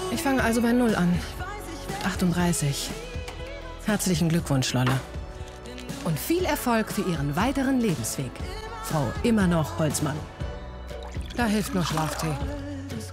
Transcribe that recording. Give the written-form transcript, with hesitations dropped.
Ich fange also bei 0 an. 38. Herzlichen Glückwunsch, Lolle. Und viel Erfolg für Ihren weiteren Lebensweg. Frau immer noch Holzmann. Da hilft nur Schlaftee.